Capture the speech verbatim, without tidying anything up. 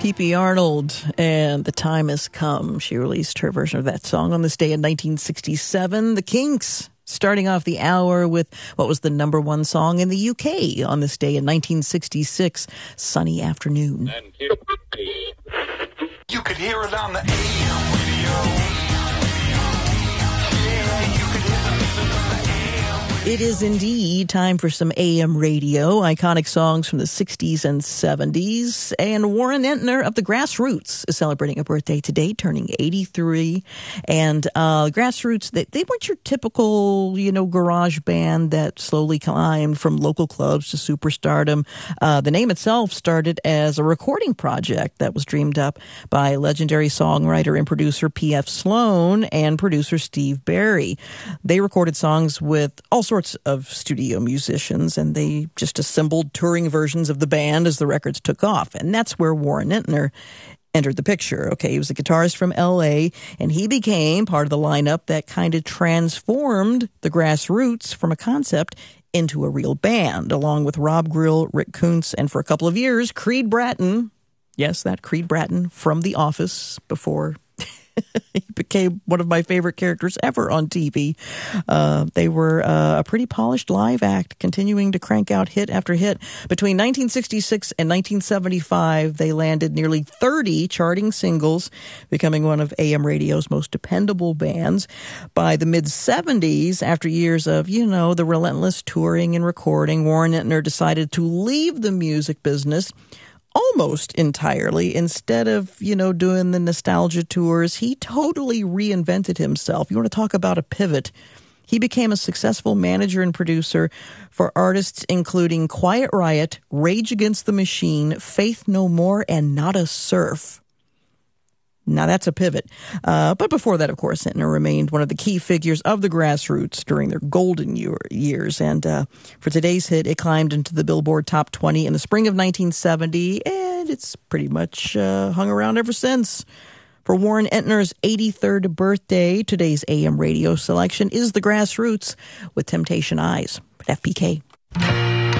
P P Arnold, and The Time Has Come. She released her version of that song on this day in nineteen sixty-seven. The Kinks, starting off the hour with what was the number one song in the U K on this day in nineteen sixty-six, Sunny Afternoon. You could hear it on the A M radio. It is indeed time for some A M radio, iconic songs from the sixties and seventies. And Warren Entner of the Grassroots is celebrating a birthday today, turning eighty-three. And uh, Grassroots, they, they weren't your typical, you know, garage band that slowly climbed from local clubs to superstardom. Uh, the name itself started as a recording project that was dreamed up by legendary songwriter and producer P F Sloan and producer Steve Barry. They recorded songs with all sorts of studio musicians, and they just assembled touring versions of the band as the records took off. And that's where Warren Entner entered the picture. Okay, he was a guitarist from L A, and he became part of the lineup that kind of transformed the Grassroots from a concept into a real band, along with Rob Grill, Rick Koontz, and for a couple of years, Creed Bratton. Yes, that Creed Bratton from The Office before he became one of my favorite characters ever on T V. Uh, they were uh, a pretty polished live act, continuing to crank out hit after hit. Between nineteen sixty-six and nineteen seventy-five, they landed nearly thirty charting singles, becoming one of A M radio's most dependable bands. By the mid-seventies, after years of, you know, the relentless touring and recording, Warren Entner decided to leave the music business almost entirely. Instead of, you know, doing the nostalgia tours, he totally reinvented himself. You want to talk about a pivot? He became a successful manager and producer for artists including Quiet Riot, Rage Against the Machine, Faith No More, and Nada Surf. Now, that's a pivot. Uh, but before that, of course, Entner remained one of the key figures of the Grassroots during their golden year, years. And uh, for today's hit, it climbed into the Billboard Top twenty in the spring of nineteen seventy, and it's pretty much uh, hung around ever since. For Warren Entner's eighty-third birthday, today's A M radio selection is the Grassroots with Temptation Eyes at F P K.